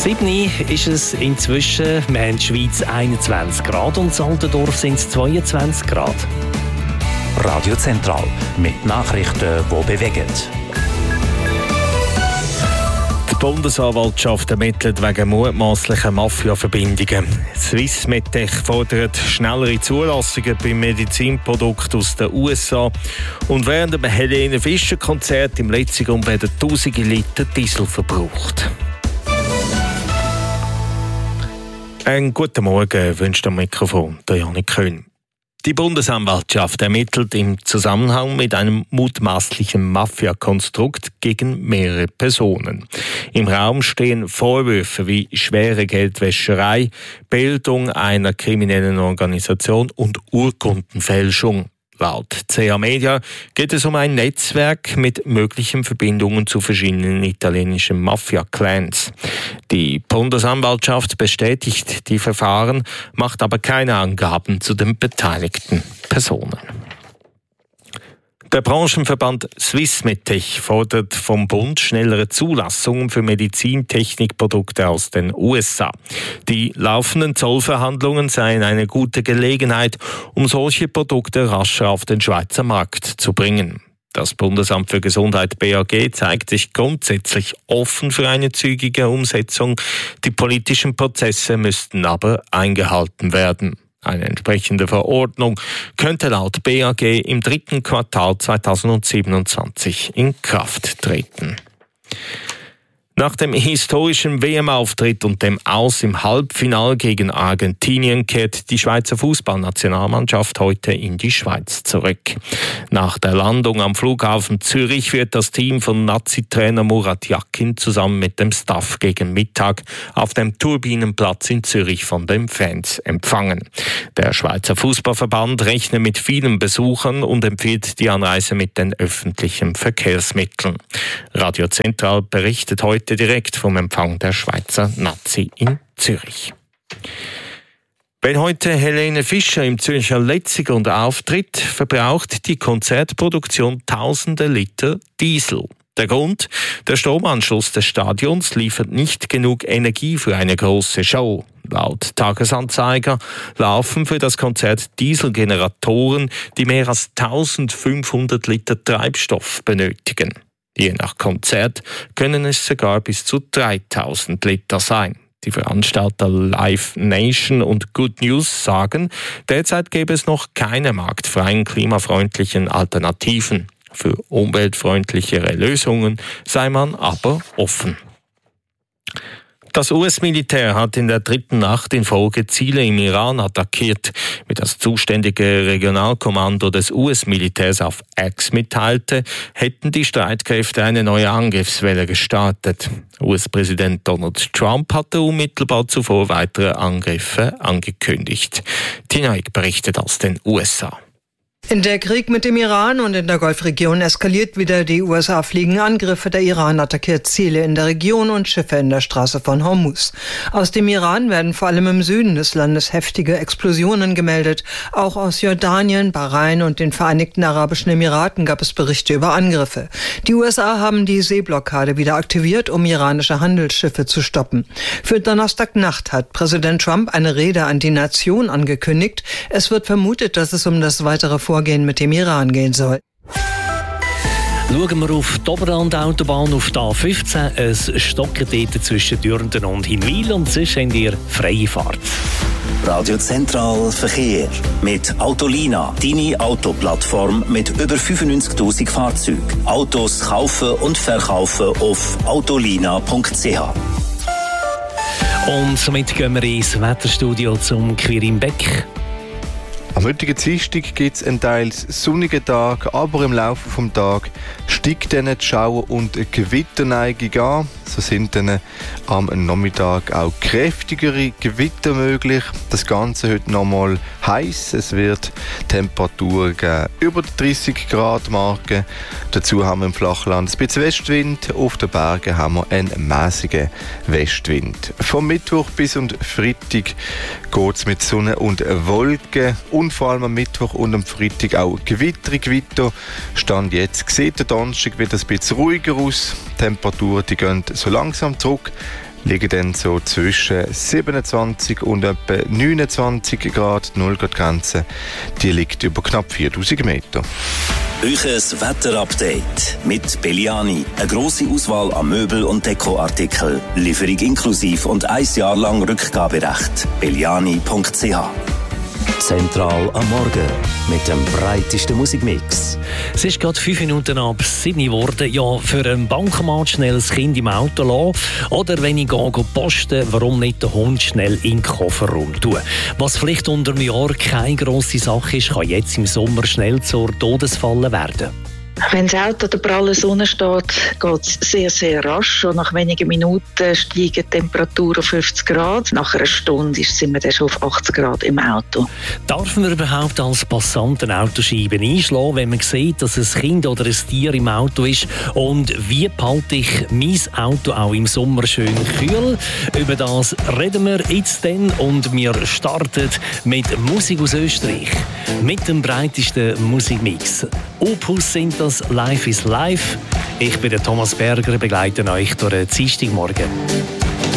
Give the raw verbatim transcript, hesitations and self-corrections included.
sieben Uhr ist es inzwischen. Wir haben in der Schweiz einundzwanzig Grad und in Altendorf sind es zweiundzwanzig Grad. Radio Zentral mit Nachrichten, die bewegen. Die Bundesanwaltschaft ermittelt wegen mutmaßlicher Mafia-Verbindungen. Swissmedtech fordert schnellere Zulassungen bei Medizinprodukten aus den U S A. Und während dem Helene Fischer-Konzert im Letzigrund werden tausende Liter Diesel verbraucht. Einen guten Morgen wünscht am Mikrofon der Janik Köhn. Die Bundesanwaltschaft ermittelt im Zusammenhang mit einem mutmaßlichen Mafia-Konstrukt gegen mehrere Personen. Im Raum stehen Vorwürfe wie schwere Geldwäscherei, Bildung einer kriminellen Organisation und Urkundenfälschung. Laut C A Media geht es um ein Netzwerk mit möglichen Verbindungen zu verschiedenen italienischen Mafia-Clans. Die Bundesanwaltschaft bestätigt die Verfahren, macht aber keine Angaben zu den beteiligten Personen. Der Branchenverband Swissmedtech fordert vom Bund schnellere Zulassungen für Medizintechnikprodukte aus den U S A. Die laufenden Zollverhandlungen seien eine gute Gelegenheit, um solche Produkte rascher auf den Schweizer Markt zu bringen. Das Bundesamt für Gesundheit B A G zeigt sich grundsätzlich offen für eine zügige Umsetzung. Die politischen Prozesse müssten aber eingehalten werden. Eine entsprechende Verordnung könnte laut B A G im dritten Quartal zweitausendsiebenundzwanzig in Kraft treten. Nach dem historischen W M-Auftritt und dem Aus im Halbfinale gegen Argentinien kehrt die Schweizer Fußballnationalmannschaft heute in die Schweiz zurück. Nach der Landung am Flughafen Zürich wird das Team von Nazi-Trainer Murat Yakin zusammen mit dem Staff gegen Mittag auf dem Turbinenplatz in Zürich von den Fans empfangen. Der Schweizer Fußballverband rechnet mit vielen Besuchern und empfiehlt die Anreise mit den öffentlichen Verkehrsmitteln. Radio Zentral berichtet heute direkt vom Empfang der Schweizer Nazi in Zürich. Wenn heute Helene Fischer im Zürcher Letzigrund auftritt, verbraucht die Konzertproduktion tausende Liter Diesel. Der Grund? Der Stromanschluss des Stadions liefert nicht genug Energie für eine große Show. Laut Tagesanzeiger laufen für das Konzert Dieselgeneratoren, die mehr als eintausendfünfhundert Liter Treibstoff benötigen. Je nach Konzert können es sogar bis zu dreitausend Liter sein. Die Veranstalter Live Nation und Good News sagen, derzeit gäbe es noch keine marktfreien, klimafreundlichen Alternativen. Für umweltfreundlichere Lösungen sei man aber offen. Das U S-Militär hat in der dritten Nacht in Folge Ziele im Iran attackiert. Wie das zuständige Regionalkommando des U S-Militärs auf X mitteilte, hätten die Streitkräfte eine neue Angriffswelle gestartet. U S-Präsident Donald Trump hatte unmittelbar zuvor weitere Angriffe angekündigt. Tina Eick berichtet aus den U S A. In der Krieg mit dem Iran und in der Golfregion eskaliert wieder. Die U S A fliegen Angriffe. Der Iran attackiert Ziele in der Region und Schiffe in der Straße von Hormuz. Aus dem Iran werden vor allem im Süden des Landes heftige Explosionen gemeldet. Auch aus Jordanien, Bahrain und den Vereinigten Arabischen Emiraten gab es Berichte über Angriffe. Die U S A haben die Seeblockade wieder aktiviert, um iranische Handelsschiffe zu stoppen. Für Donnerstagnacht hat Präsident Trump eine Rede an die Nation angekündigt. Es wird vermutet, dass es um das weitere Vorgehen mit dem Iran gehen soll. Schauen wir auf die Oberland-Autobahn, auf die A fünfzehn. Es stockt dort zwischen Dürnden und Hinwil und sonst habt ihr freie Fahrt. Radio Zentral Verkehr mit Autolina, deine Autoplattform mit über fünfundneunzigtausend Fahrzeugen. Autos kaufen und verkaufen auf autolina punkt c h. Und somit gehen wir ins Wetterstudio zum Quirin Beck. Am heutigen Dienstag gibt es einen teils sonnigen Tag, aber im Laufe des Tages steigt dann die Schauer- und Gewitterneigung an. So sind dann am Nachmittag auch kräftigere Gewitter möglich. Das Ganze heute nochmal heiß. Es wird Temperaturen geben über die dreißig Grad Marke. Dazu haben wir im Flachland ein bisschen Westwind. Auf den Bergen haben wir einen mäßigen Westwind. Vom Mittwoch bis und Freitag geht es mit Sonne und Wolken. Und vor allem am Mittwoch und am Freitag auch Gewitter, Gewitter. Stand jetzt sieht der Donnerstag wieder ein bisschen ruhiger aus. Die Temperaturen die gehen so langsam zurück. liegen dann so zwischen siebenundzwanzig und etwa neunundzwanzig Grad. Die Null-Grad-Grenze, die liegt über knapp viertausend Meter. Euches Wetterupdate mit Belliani. Eine grosse Auswahl an Möbel- und Dekoartikeln. Lieferung inklusiv und ein Jahr lang Rückgaberecht. belliani punkt c h. Zentral am Morgen mit dem breitesten Musikmix. Es ist gerade fünf Minuten ab sieben geworden. Ja, für einen Bankomat schnell das Kind im Auto lassen. Oder wenn ich gehe, gehe posten, warum nicht den Hund schnell in den Kofferraum tun? Was vielleicht unter einem Jahr keine grosse Sache ist, kann jetzt im Sommer schnell zur Todesfalle werden. Wenn das Auto an der prallen Sonne steht, geht es sehr, sehr rasch. Und nach wenigen Minuten steigt die Temperatur auf fünfzig Grad. Nach einer Stunde sind wir dann schon auf achtzig Grad im Auto. Darf man überhaupt als Passant eine Autoscheibe einschlagen, wenn man sieht, dass ein Kind oder ein Tier im Auto ist? Und wie behalte ich mein Auto auch im Sommer schön kühl? Über das reden wir jetzt dann und wir starten mit Musik aus Österreich. Mit dem breitesten Musikmix. Opus sind das Life is Life. Ich bin der Thomas Berger, begleite euch durch den Dienstagmorgen.